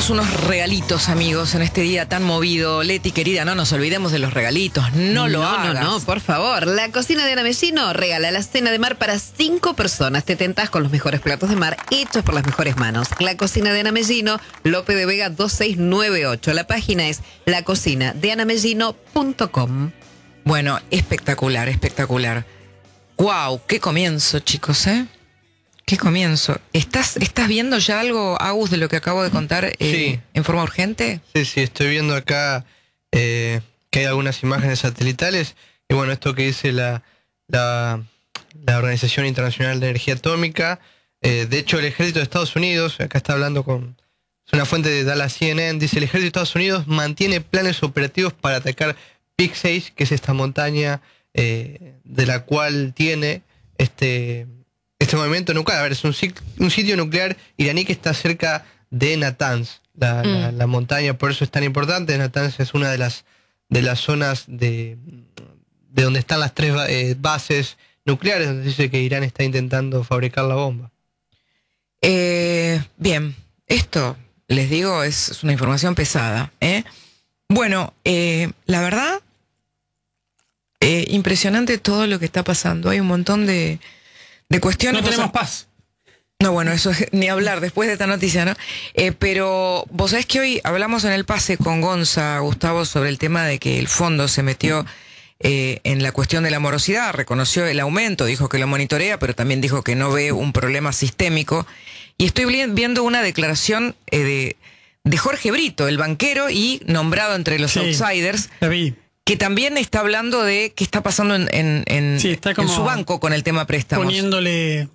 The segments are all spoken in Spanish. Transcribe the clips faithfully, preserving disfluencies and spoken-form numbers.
tenemos unos regalitos, amigos, en este día tan movido. Leti, querida, no nos olvidemos de los regalitos. No lo no, hagas. No, no, por favor. La cocina de Ana Mellino regala la cena de mar para cinco personas. Te tentás con los mejores platos de mar hechos por las mejores manos. La cocina de Ana Mellino, Lope de Vega dos seis nueve ocho. La página es la cocina de ana mellino punto com. Bueno, espectacular, espectacular. Wow, qué comienzo, chicos, ¿eh? Qué comienzo. ¿Estás, estás viendo ya algo, Agus, de lo que acabo de contar eh, sí. en forma urgente? Sí, sí, estoy viendo acá eh, que hay algunas imágenes satelitales. Y bueno, esto que dice la, la, la Organización Internacional de Energía Atómica. Eh, de hecho, el ejército de Estados Unidos, acá está hablando con... Es una fuente de Dallas C N N, dice: el ejército de Estados Unidos mantiene planes operativos para atacar Peak seis, que es esta montaña eh, de la cual tiene este... Este movimiento nuclear, a ver, es un, un sitio nuclear iraní que está cerca de Natanz, la, mm. la, la montaña, por eso es tan importante. Natanz es una de las de las zonas de, de donde están las tres eh, bases nucleares, donde dice que Irán está intentando fabricar la bomba. Eh, bien, esto, les digo, es, es una información pesada, ¿eh? Bueno, eh, la verdad, eh, impresionante todo lo que está pasando. Hay un montón de... de cuestiones. No tenemos paz. No, bueno, eso es ni hablar después de esta noticia, ¿no? Eh, pero vos sabés que hoy hablamos en el pase con Gonza, Gustavo, sobre el tema de que el fondo se metió eh, en la cuestión de la morosidad, reconoció el aumento, dijo que lo monitorea, pero también dijo que no ve un problema sistémico. Y estoy viendo una declaración eh, de, de Jorge Brito, el banquero y nombrado entre los sí, outsiders. La vi. Que también está hablando de qué está pasando en, en, en, sí, está como en su banco con el tema préstamos. Poniéndole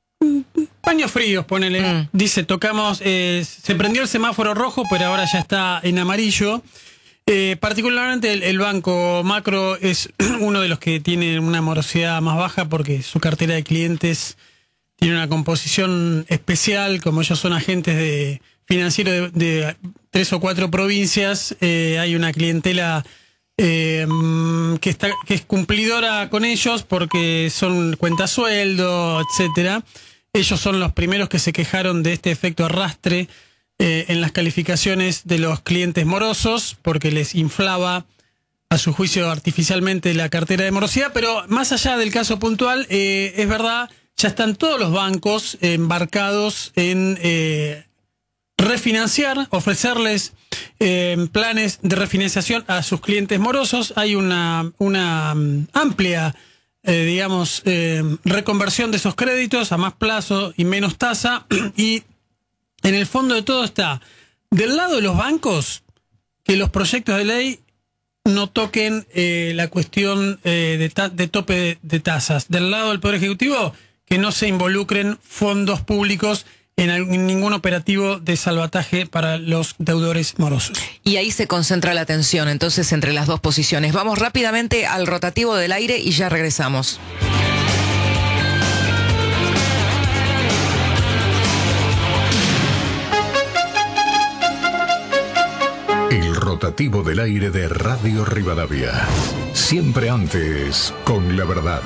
paños fríos, ponele. Mm. Dice, tocamos, eh, se prendió el semáforo rojo, pero ahora ya está en amarillo. Eh, particularmente el, el banco Macro es uno de los que tiene una morosidad más baja porque su cartera de clientes tiene una composición especial, como ellos son agentes de financieros de, de tres o cuatro provincias, eh, hay una clientela... Eh, que está que es cumplidora con ellos porque son cuentasueldo, etcétera. Ellos son los primeros que se quejaron de este efecto arrastre eh, en las calificaciones de los clientes morosos porque les inflaba a su juicio artificialmente la cartera de morosidad. Pero más allá del caso puntual, eh, es verdad, ya están todos los bancos embarcados en eh, refinanciar, ofrecerles eh, planes de refinanciación a sus clientes morosos. Hay una, una um, amplia, eh, digamos, eh, reconversión de esos créditos a más plazo y menos tasa. Y en el fondo de todo está, del lado de los bancos, que los proyectos de ley no toquen eh, la cuestión eh, de, ta de tope de, de tasas. Del lado del Poder Ejecutivo, que no se involucren fondos públicos en, en ningún operativo de salvataje para los deudores morosos. Y ahí se concentra la atención, entonces, entre las dos posiciones. Vamos rápidamente al rotativo del aire y ya regresamos. El rotativo del aire de Radio Rivadavia. Siempre antes, con la verdad.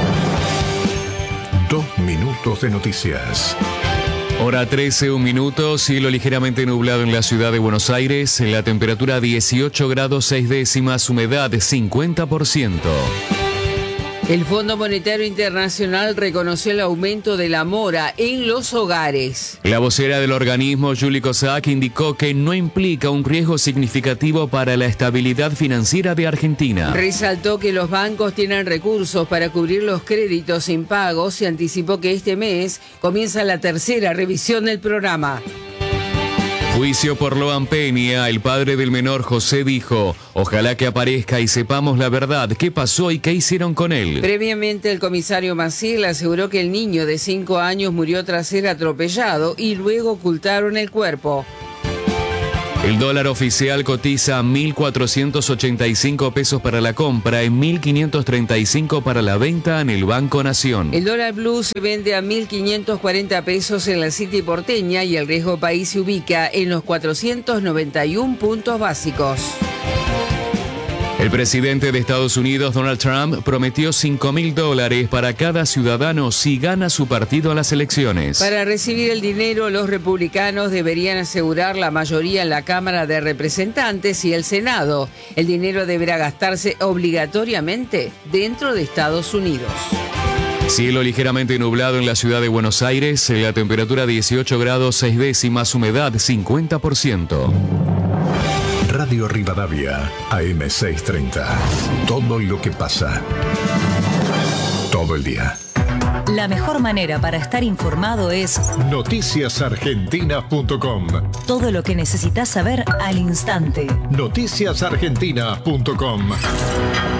Dos minutos de noticias. Hora trece, un minuto, cielo ligeramente nublado en la ciudad de Buenos Aires, la temperatura dieciocho grados seis décimas, humedad cincuenta por ciento. El Fondo Monetario Internacional reconoció el aumento de la mora en los hogares. La vocera del organismo, Julie Kozak, indicó que no implica un riesgo significativo para la estabilidad financiera de Argentina. Resaltó que los bancos tienen recursos para cubrir los créditos impagos y anticipó que este mes comienza la tercera revisión del programa. Juicio por Loan Peña, el padre del menor José dijo: ojalá que aparezca y sepamos la verdad, qué pasó y qué hicieron con él. Previamente el comisario Maciel aseguró que el niño de cinco años murió tras ser atropellado y luego ocultaron el cuerpo. El dólar oficial cotiza a mil cuatrocientos ochenta y cinco pesos para la compra y mil quinientos treinta y cinco para la venta en el Banco Nación. El dólar blue se vende a mil quinientos cuarenta pesos en la City porteña y el riesgo país se ubica en los cuatrocientos noventa y uno puntos básicos. El presidente de Estados Unidos, Donald Trump, prometió cinco mil dólares para cada ciudadano si gana su partido a las elecciones. Para recibir el dinero, los republicanos deberían asegurar la mayoría en la Cámara de Representantes y el Senado. El dinero deberá gastarse obligatoriamente dentro de Estados Unidos. Cielo ligeramente nublado en la ciudad de Buenos Aires, la temperatura dieciocho grados seis décimas, humedad cincuenta por ciento. Radio Rivadavia, A M seiscientos treinta. Todo lo que pasa. Todo el día. La mejor manera para estar informado es noticias argentinas punto com. Todo lo que necesitas saber al instante. noticias argentinas punto com.